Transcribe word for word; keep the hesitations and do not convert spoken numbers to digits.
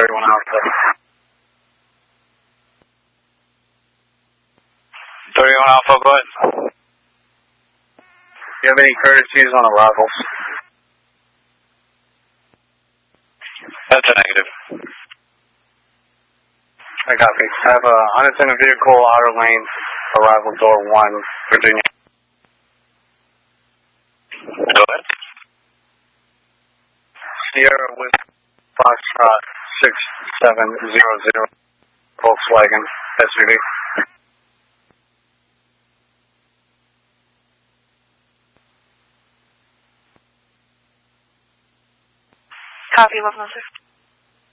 thirty-one Alpha. thirty-one Alpha, go ahead. Do you have any courtesies on arrivals? That's a negative. I copy. I have a unattended vehicle, outer lane, arrival door one, Virginia. Go ahead. Sierra with Foxtrot six seven zero zero, Volkswagen S U V. Copy, one one six.